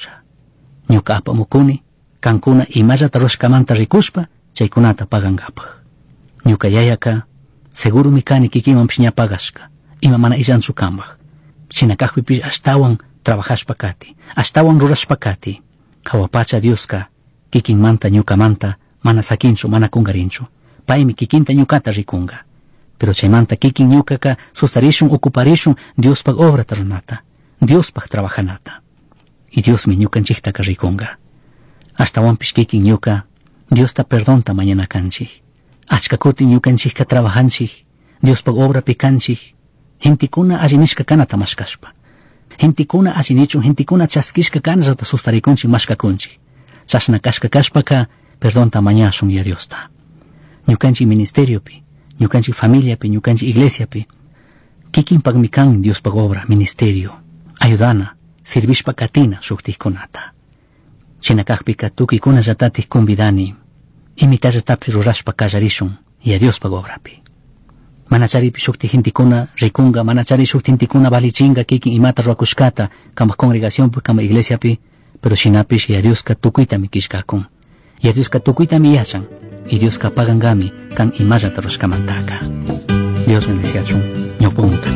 obra. Ñuka apamukuni, kankuna imallata rushkamanta rikuspa, chaykunata pagangapaj. Ñuka yayaka, seguro mikani kikimanpish ña pagashka, ima mana illanchu kanbaj. Shinakajpipish ashtawan trabajashpa kati, ashtawan rurashpa kati. Hawapacha Dioska, kikinmanta ñukamanta, mana sakinchu, mana kungarinchu. Paimi kikinta ñukata rikunga. Pero chaymanta kikin ñukaka sustarishun, ocuparishun Diospag obrata runata, Diospag trabajanata. Y Diosmi ñukanchiktaka rikunga. Ashtawanpish kikin ñuka, Diosta perdonta mañana kanchik. Achkakuti ñukanchikka trabajanchik, Diospag obrapi kanchik. Gentikuna allinishka kanata mashkashpa. Gentikuna allinichun, gentikuna chaskishka kanata sustarikunchik mashkakunchik. Chashna kashka kashpaka, perdonta mañashun ya Diosta. Ñukanchik ministeriopi, ñukanchik familiapi, ñukanchik iglesiapi, kikinpagmi kan Diospag obra, ministerio, ayudana, sirvishpa katina shuktikkunata. Shinakajpika tukikuna llatatij convidani, imitallatapi rurashpa kallarishun ya Diospag obrapi. Manacharipi shukti gentikuna rikunga, manachari shukti gentikuna valichinga kikin imata ruakushkata, kama congregacionpi, kama iglesiapi, pero shinapish ya Dioska tukuytami kishkakun, ya Dioska tukuytami yachan, y Dioska pagangami kan imallata rushkamantaka. Dios bendeciachun, ñawpunmuta.